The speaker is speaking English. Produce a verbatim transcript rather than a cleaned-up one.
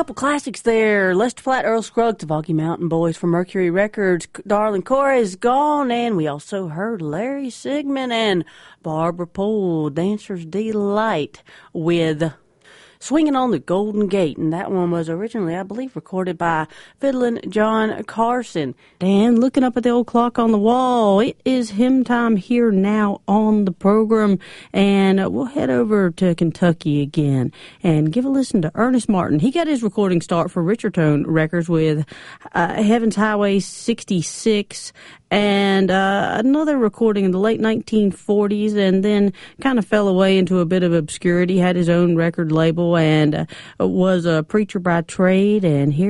couple classics there. Lester Flatt, Earl Scruggs, the Foggy Mountain Boys from Mercury Records. Darling Cora is gone, and we also heard Larry Sigmund and Barbara Poole, Dancer's Delight, with Swinging on the Golden Gate, and that one was originally, I believe, recorded by Fiddlin' John Carson. Dan, looking up at the old clock on the wall, it is hymn time here now on the program, and we'll head over to Kentucky again and give a listen to Ernest Martin. He got his recording start for Richardtone Records with uh, Heaven's Highway sixty-six, and uh, another recording in the late nineteen forties, and then kind of fell away into a bit of obscurity, had his own record label, and uh, was a preacher by trade, and here